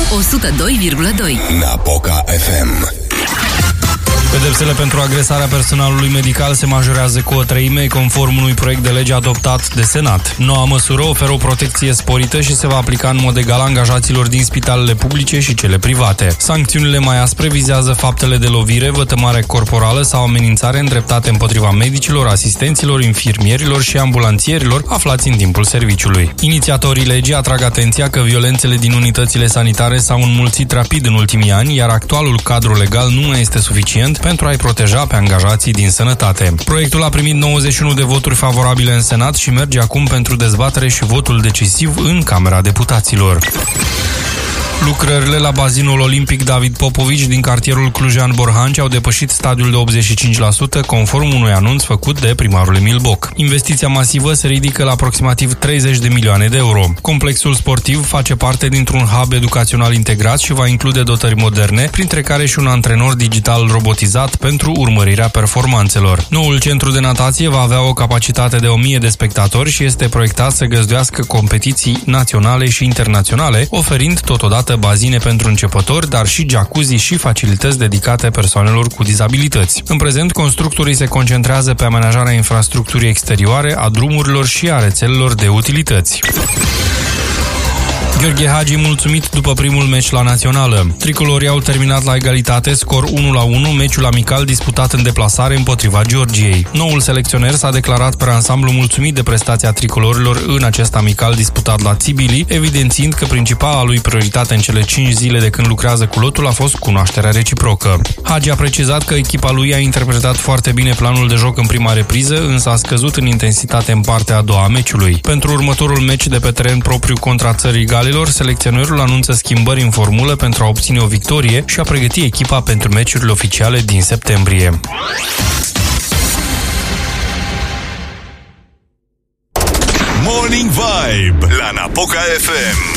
102,2. Napoca FM. Pedepsele pentru agresarea personalului medical se majorează cu 1/3, conform unui proiect de lege adoptat de Senat. Noua măsură oferă o protecție sporită și se va aplica în mod egal angajaților din spitalele publice și cele private. Sancțiunile mai aspre vizează faptele de lovire, vătămare corporală sau amenințare îndreptate împotriva medicilor, asistenților, infirmierilor și ambulanțierilor aflați în timpul serviciului. Inițiatorii legii atrag atenția că violențele din unitățile sanitare s-au înmulțit rapid în ultimii ani, iar actualul cadru legal nu mai este suficient pentru a-i proteja pe angajații din sănătate. Proiectul a primit 91 de voturi favorabile în Senat și merge acum pentru dezbatere și votul decisiv în Camera Deputaților. Lucrările la bazinul olimpic David Popovici din cartierul Cluj-Borhanci au depășit stadiul de 85%, conform unui anunț făcut de primarul Emil Boc. Investiția masivă se ridică la aproximativ 30 de milioane de euro. Complexul sportiv face parte dintr-un hub educațional integrat și va include dotări moderne, printre care și un antrenor digital robotizat pentru urmărirea performanțelor. Noul centru de natație va avea o capacitate de 1000 de spectatori și este proiectat să găzduiască competiții naționale și internaționale, oferind totodată bazine pentru începători, dar și jacuzzi și facilități dedicate persoanelor cu dizabilități. În prezent, constructorii se concentrează pe amenajarea infrastructurii exterioare, a drumurilor și a rețelelor de utilități. Gheorghe Hagi mulțumit după primul meci la Națională. Tricolorii au terminat la egalitate, scor 1-1, meciul amical disputat în deplasare împotriva Georgiei. Noul selecționer s-a declarat pe ansamblu mulțumit de prestația tricolorilor în acest amical disputat la Tbilisi, evidențiind că principala lui prioritate în cele 5 zile de când lucrează cu lotul a fost cunoașterea reciprocă. Hagi a precizat că echipa lui a interpretat foarte bine planul de joc în prima repriză, însă a scăzut în intensitate în partea a doua a meciului. Pentru următorul meci de pe teren propriu contra țării Galilor, selecționerul anunță schimbări în formulă pentru a obține o victorie și a pregăti echipa pentru meciurile oficiale din septembrie. Morning Vibe la Napoca FM.